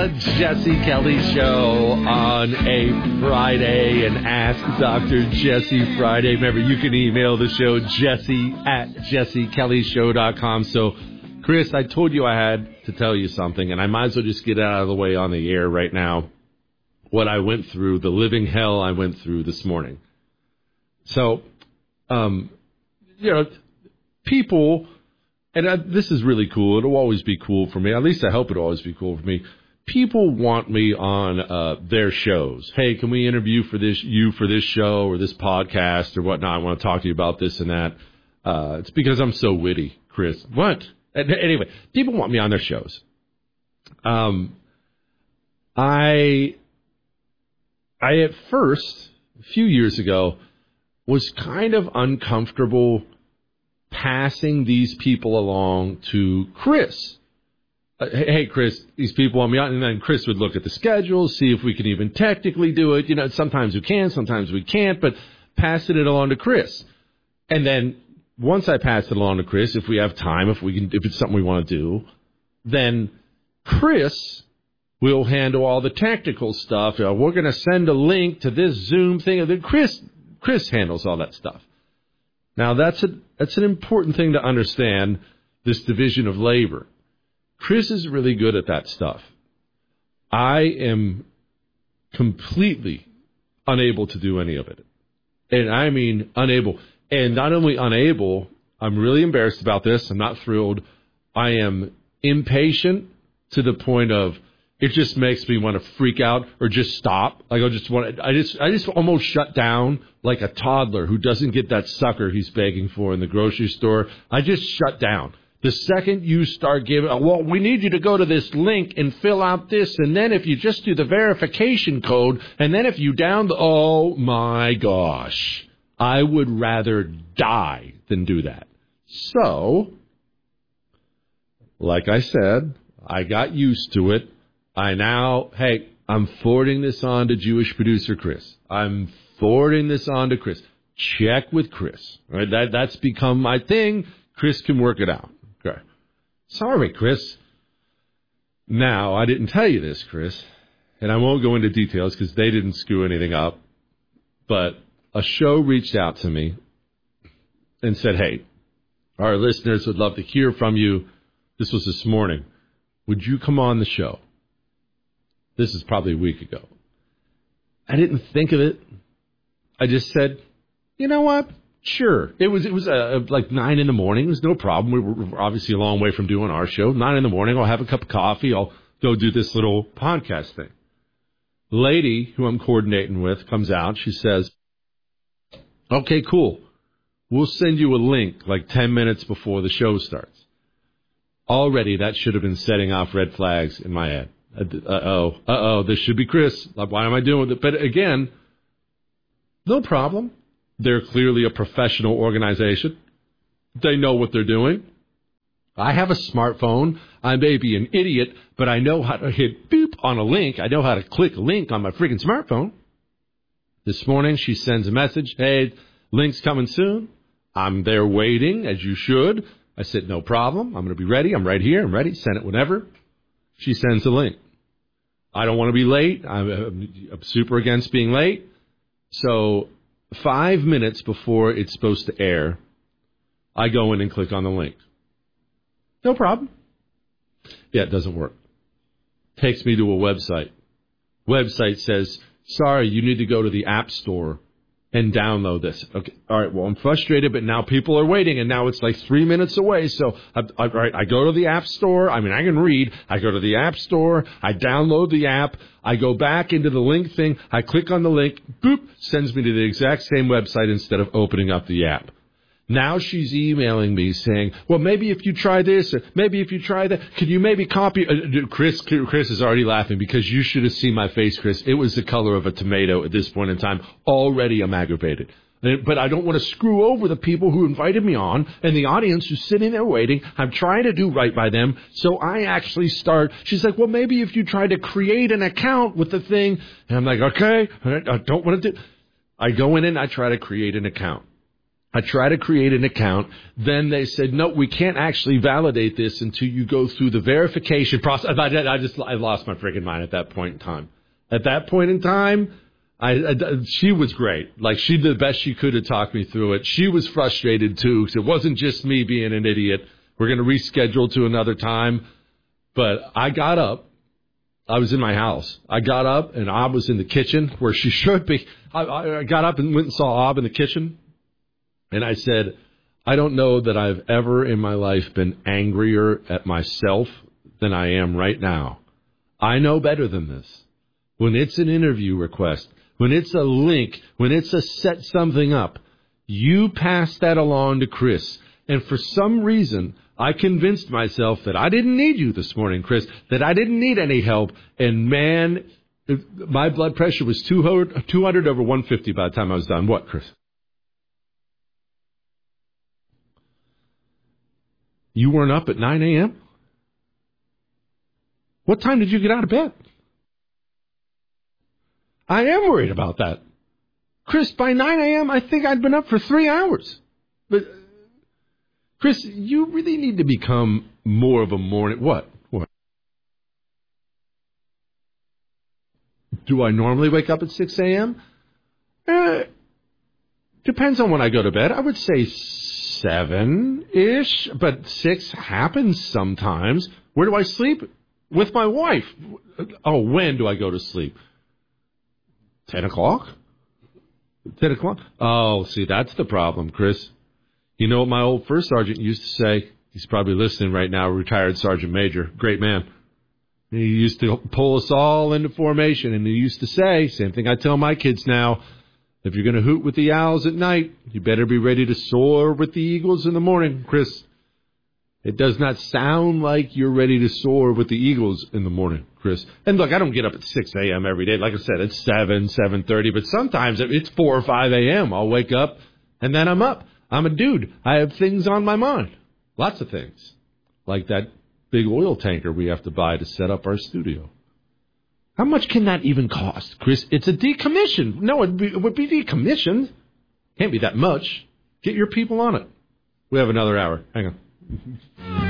the Jesse Kelly Show on a Friday, and Ask Dr. Jesse Friday. Remember, you can email the show, jesse@jessekellyshow.com. So, Chris, I told you I had to tell you something, and I might as well just get it out of the way on the air right now. What I went through, the living hell I went through this morning. So, people... And this is really cool. It'll always be cool for me. At least I hope it'll always be cool for me. People want me on their shows. Hey, can we interview for this show or this podcast or whatnot? I want to talk to you about this and that. It's because I'm so witty, Chris. What? Anyway, people want me on their shows. I at first, a few years ago, was kind of uncomfortable passing these people along to Chris. Hey, Chris, these people want me on, and then Chris would look at the schedule, see if we can even technically do it. Sometimes we can, sometimes we can't, but passing it along to Chris. And then once I pass it along to Chris, if we have time, if it's something we want to do, then Chris will handle all the technical stuff. We're going to send a link to this Zoom thing, and then Chris handles all that stuff. Now, that's an important thing to understand, this division of labor. Chris is really good at that stuff. I am completely unable to do any of it. And I mean unable. And not only unable, I'm really embarrassed about this. I'm not thrilled. I am impatient to the point of it just makes me want to freak out or just stop. Like I just almost shut down like a toddler who doesn't get that sucker he's begging for in the grocery store. I just shut down. The second you start giving, well, we need you to go to this link and fill out this, and then if you just do the verification code, and then if you oh my gosh, I would rather die than do that. So, like I said, I got used to it. I'm forwarding this on to Jewish producer Chris. I'm forwarding this on to Chris. Check with Chris. Right? That's become my thing. Chris can work it out. Okay. Sorry, Chris. Now, I didn't tell you this, Chris, and I won't go into details because they didn't screw anything up, but a show reached out to me and said, hey, our listeners would love to hear from you. This was this morning. Would you come on the show? This is probably a week ago. I didn't think of it. I just said, you know what? Sure. It was like 9 a.m. It was no problem. We were obviously a long way from doing our show. 9 a.m. I'll have a cup of coffee. I'll go do this little podcast thing. The lady who I'm coordinating with comes out. She says, okay, cool. We'll send you a link like 10 minutes before the show starts. Already that should have been setting off red flags in my head. This should be Chris. Why am I doing it? But again, no problem. They're clearly a professional organization. They know what they're doing. I have a smartphone. I may be an idiot, but I know how to hit boop on a link. I know how to click a link on my freaking smartphone. This morning, she sends a message. Hey, link's coming soon. I'm there waiting, as you should. I said, no problem. I'm going to be ready. I'm right here. I'm ready. Send it whenever. She sends a link. I don't want to be late. I'm super against being late. So 5 minutes before it's supposed to air, I go in and click on the link. No problem. Yeah, it doesn't work. Takes me to a website. Website says, sorry, you need to go to the App Store and download this. Okay. All right. Well, I'm frustrated, but now people are waiting, and now it's like 3 minutes away. So, all right, I go to the App Store. I mean, I can read. I go to the App Store. I download the app. I go back into the link thing. I click on the link. Boop. Sends me to the exact same website instead of opening up the app. Now she's emailing me saying, well, maybe if you try this, or maybe if you try that, could you maybe copy? Chris is already laughing because you should have seen my face, Chris. It was the color of a tomato at this point in time. Already I'm aggravated. But I don't want to screw over the people who invited me on and the audience who's sitting there waiting. I'm trying to do right by them. So I actually start. She's like, well, maybe if you try to create an account with the thing. And I'm like, okay, I don't want to do. I go in and I try to create an account. I try to create an account. Then they said, no, we can't actually validate this until you go through the verification process. I lost my freaking mind at that point in time. At that point in time, she was great. Like, she did the best she could to talk me through it. She was frustrated, too, because it wasn't just me being an idiot. We're going to reschedule to another time. But I got up. I was in my house. I got up, and Ob was in the kitchen where she should be. I got up and went and saw Ob in the kitchen. And I said, I don't know that I've ever in my life been angrier at myself than I am right now. I know better than this. When it's an interview request, when it's a link, when it's a set something up, you pass that along to Chris. And for some reason, I convinced myself that I didn't need you this morning, Chris, that I didn't need any help. And man, my blood pressure was 200 over 150 by the time I was done. What, Chris? You weren't up at 9 a.m.? What time did you get out of bed? I am worried about that. Chris, by 9 a.m., I think I'd been up for 3 hours. But, Chris, you really need to become more of a morning... What? Do I normally wake up at 6 a.m.? Depends on when I go to bed. I would say 7-ish, but 6 happens sometimes. Where do I sleep? With my wife. Oh, when do I go to sleep? 10 o'clock? 10 o'clock? Oh, see, that's the problem, Chris. You know what my old first sergeant used to say? He's probably listening right now, retired Sergeant Major. Great man. He used to pull us all into formation, and he used to say, same thing I tell my kids now, if you're going to hoot with the owls at night, you better be ready to soar with the eagles in the morning, Chris. It does not sound like you're ready to soar with the eagles in the morning, Chris. And look, I don't get up at 6 a.m. every day. Like I said, it's 7:30, but sometimes it's 4 or 5 a.m. I'll wake up, and then I'm up. I'm a dude. I have things on my mind. Lots of things. Like that big oil tanker we have to buy to set up our studio. How much can that even cost, Chris? It's a decommission. No, it would be decommissioned. Can't be that much. Get your people on it. We have another hour. Hang on.